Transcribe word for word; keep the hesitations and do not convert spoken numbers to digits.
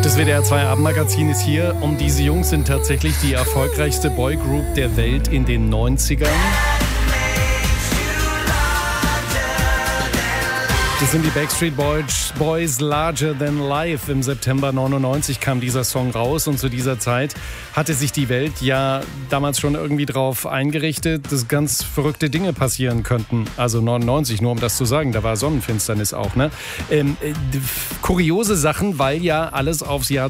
Das W D R zwei Abendmagazin ist hier und diese Jungs sind tatsächlich die erfolgreichste Boygroup der Welt in den neunzigern. Das sind die Backstreet Boys, Boys Larger Than Life. Im September neunundneunzig kam dieser Song raus und zu dieser Zeit hatte sich die Welt ja damals schon irgendwie darauf eingerichtet, dass ganz verrückte Dinge passieren könnten. Also neunundneunzig, nur um das zu sagen, da war Sonnenfinsternis auch, ne? Ähm, äh, kuriose Sachen, weil ja alles aufs Jahr